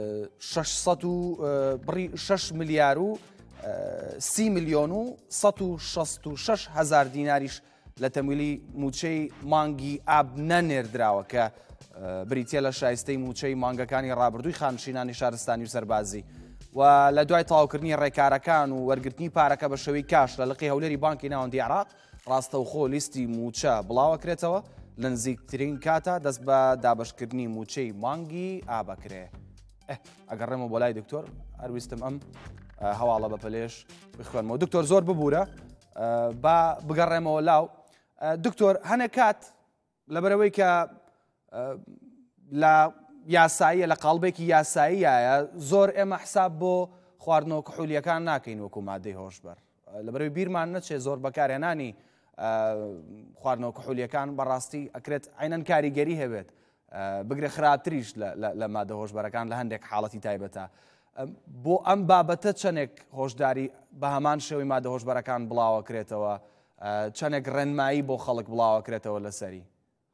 6 ملیار و 30 میلیۆن و 166 هزار دیناریش لە تەمویلی موچەی مانگی ئاب نەنێردراوە کە بریتیە لە شایستەی موچەی مانگەکانی ڕابردووی خانشینانی شارستانی و سەربازی و لە دوای تەواوکردنی ڕێکارەکان و وەرگرتنی پارەکە بە شێوەی کاش لە لقی هەولێری بانکی ناوەندی عێراق ڕاستەوخۆ لیستی موچە بڵاوەکرێتەوە لە نزیکترین کاتە دەست بە دابەشکردنی موچەی مانگی ئابەکرێ. ئەگەڕێمە بۆ لای دکتۆر هەرویستم ئەم هەواڵە بە پەلێش بخوێنمەوە. دکتۆر زۆر ببوورە با بگەڕێمەوە لاو. دکتۆر هەنە کات لەبەرەوەی کە لە یاساییە لە قاڵبێکی یاساییایە زۆر ئێمە حساب بۆ خواردنەوە کحولیەکان ناکەین وەکو مادەی هۆشبەر لەبەرەوەی بیرمان نەچێ زۆر بەکارهێنانی خواردنەوە کحولیەکان بەڕاستی ئەکرێت عینەن کاریگەری هەبێت بگرێ خراپتریش لە مادە هۆشبەرەکان لە هەندێک حاڵەتی تایبەتە. بۆ ئەم بابەتە چەندێک هۆشداری بە هەمان شێوەی مادە هۆشبەرەکان بڵاوەکرێتەوە چەندێک ڕێنمایی بۆ خەڵک بڵاوەکرێتەوە لەسەری؟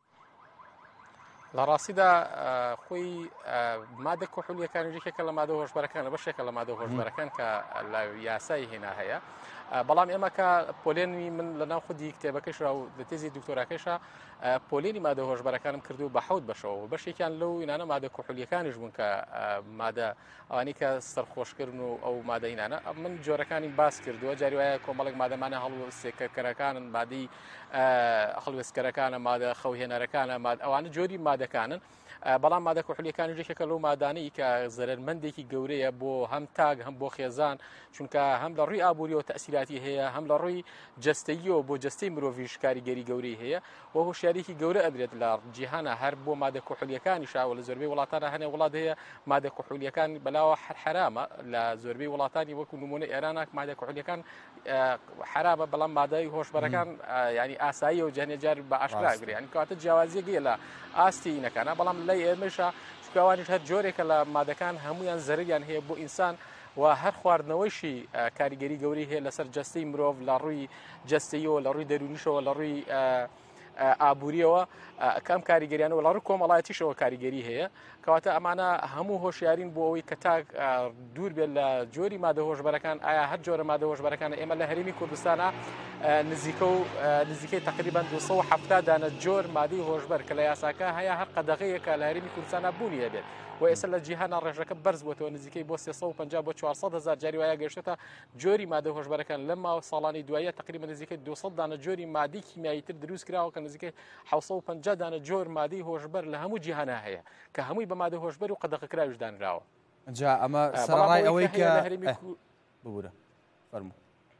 لە ڕاستیدا خۆی مادە کحولیەکان یەکێکە لە مادە هۆشبەرەکان لە بەشێکە لە مادە هۆشبەرەکان کە لە یاسای هێنا هەیە. بەڵام ئێمە کە پۆلێنی من لەناو خودی کتێبەکەیشا و لە تێزی دکتۆراکەیشە پۆلێنی مادە هۆشبەرەکانم کردو بە 7 بەشەوە بەشێکیان لەو ئینانە مادە کحولیەکانیش بوون کە مادە ئەوانی کە سەرخۆشکردن و ئەو مادە ئینانە من جۆرەکانی باس کردووە جاری وایە کۆمەڵێک مادەمانە هەڵوێستکەرەکانن مادەی هەڵوێستکەرەکانە مادە خەوهێنەرەکانە ئەوانە جۆری مادەکانن. بەڵام مادە کحولیەکانی یەکێکە لەو مادانەی کە زەرمەندێکی گەورەیە بۆ هەم تاگ هەم بۆ خێزان چونکە هەم لە ڕووی ئابووریەوە تەسیراتی هەیە هەم لە ڕووی جەستەییەوە بۆ جەستەی مرۆڤیش کاریگەری گەورەی هەیە و هۆشیارێکی گەورە ئەدرێت لە جیهانە هەر بۆ مادە کحولیەکانی شاوە لە زۆربەی وڵاتانە هەنێ وڵات هەیە مادە کحولیەکان بەلاوە حرامە لە زۆربەی وڵاتانی وەکو نمونە ئێرانە مادە کحولیەکان حرامە بەڵام مادەی هۆشبەرەکان ینی ئاسایی و جەنێجار بە ئاشکراگرێ ینی کەواتە جیاوازیەکە لە ئاستی ئینەکانە بەڵام لای ئێمەشە چکاوانیش هەر جۆرێکە لە مادەکان هەمویان زەرریان هەیە بۆ ئینسان و هەر خواردنەوەیشی کاریگەری گەوری هەیە لەسەر جەستەی مرۆڤ لە ڕووی جەستەیەوە لە ڕووی دەرونیشەوە لە ڕووی ئابووریەوە کەم کاریگەریانەوە لە ڕووی کۆمەڵایەتیشەوە کاریگەری هەیە کەواتە ئەمانە هەموو هۆشیارین بۆ ئەوەی کە تاک دوور بێت لە جۆری مادە هۆشبەرەکان ئایا هەر جۆرە مادە هۆشبەرەکانە ئێمە لە هەرێمی کوردستانە نزیکەی تقریبا 270 دانە جۆر مادەی هۆشبەر کە لە یاساکە هەیە هەر قەدەغەیەکە لە هەرێمی کوردستانە بوونی هەبێت و ئێستا لە جیهانە ڕێژەکە بەرز بۆتەوە نزیکەی بۆ 350 بۆ 400 هزار جاری وایە گەشتێتە جۆری مادە هۆشبەرەکان لە ماوە ساڵانی دوایە تقریبا نزیکەی 200 دانە جۆری مادی کیمیایی تر دروست کراوە کە نزیکەی 750 دانە جۆر مادەی هۆشبەر لە هەموو جیهانە هەیە کە هەمووی بە مادە هۆشبەر و قەدەغەکراویش دانراوە. جا ئەمە سەرڕای ئەوەی کە ببوورە فەرموو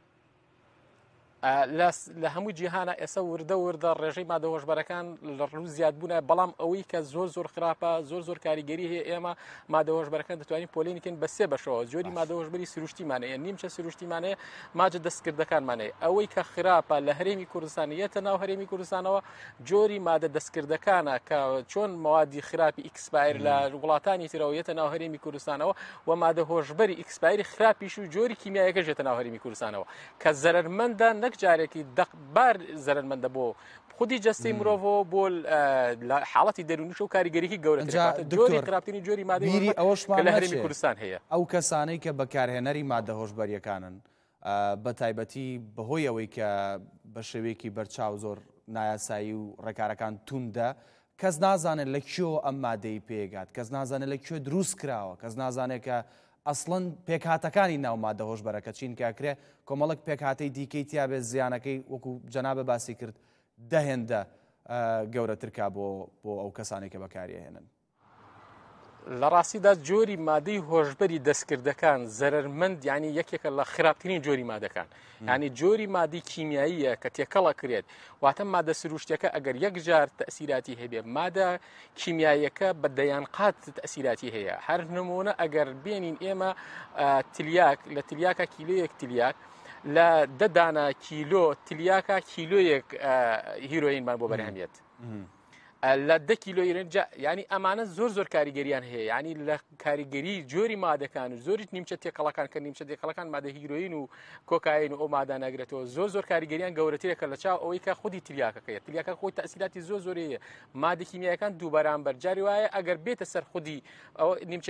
لە هەموو جیهانە ئێستا وردە ڕێژەی مادە هۆشبەرەکان لە ڕوو زیادبوونە بەڵام ئەوەی کە زۆر خراپە زۆر کاریگەری هەیە ئێمە مادە هۆشبەرەکان دەتوانین پۆلێنیکەین بە 3 بەشەوە جۆری مادە هۆشبەری سروشتیمانەیە نیمچە سروشتیمانەیە ماجە دەستکردەکانمانەیە ئەوەی کە خراپە لە هەرێمی کوردستان یەتە ناو هەرێمی کوردستانەوە جۆری مادە دەستکردەکانە کە چۆن موادی خراپی ئیکسپایر لە وڵاتانی ترەوە یەتە ناو هەرێمی کوردستانەوە و مادە هۆشبەری ئیکسپایری خراپیش و جۆری کیمیایەکەش یەتە ناو هەرێمی کوردستانەوە کە زەرمەندە نەک جارێکی بار زەرمەندە بۆ خودی جەستەی مرۆڤەوە بۆ حاڵەتی دەرونیشە و کاریگەریکی گەورەتر جۆری خراپترینی جۆری مادەی ئەوەشمان لە هەرێمی کوردستان هەیە. ئەو کەسانەی کە بەکارهێنەری مادە هۆشبەریەکانن بە تایبەتی بەهۆی ئەوەی کە بە شێوەیەکی بەرچاو زۆر نایاسایی و ڕێکارەکان توندە کەس نازانێت لە کوێ ئەم مادەی پێگات کەس نازانێت لە کوێ دروست کراوە کەس نازانێت کە ئەسڵەن پێکهاتەکانی ناو مادە هۆشبەرەکە چین کاکرێ کۆمەڵک پێکهاتەی دیکەی تیابێت زیانەکەی وەکو جەنابە باسی کرد دەهێندە گەورەترکا بۆ ئەو کەسانی کە بەکاریهێنن. لە ڕاستیدا جۆری مادەی هۆشبەری دەستکردەکان زەرمەند ینی یەکێکە لە خراپترین جۆری مادەکان ینی جۆری مادی کیمیاییە کە تێکەڵە کرێت واتە مادە سروشتیەکە ئەگەر یەک جار تەسیراتی هەبێ مادە کیمیاییەکە بە دەیانقات تەسیراتی هەیە هەر نمونە ئەگەر بێنین ئێمە تلیاک لە تلیاکە کیلۆیەک تلیاک لە دەدانە کیلۆ تلیاکە کیلۆیەک هیرۆینمان بۆ بەرهەمێت لە 10 کیلۆ ینی ئەمانە زۆر کاریگەریان هەیە ینی لە کاریگەری جۆری مادەکان و زۆری نیمچە تێکەڵەکان کە نیمچە تێکەڵەکان مادە هیرۆین و کۆکاین و ئەو مادە ناگرێتەوە زۆر کاریگەریان گەورەترێکە لە چاو ئەوەی کە خودی تریاکەکەیە تریاکە خۆی تەسیراتی زۆر زۆرەیە مادە کیمیایەکان دوو بەرامبەر جاری وایە ئەگەر بێتە سەر خودی ئەو نیمچە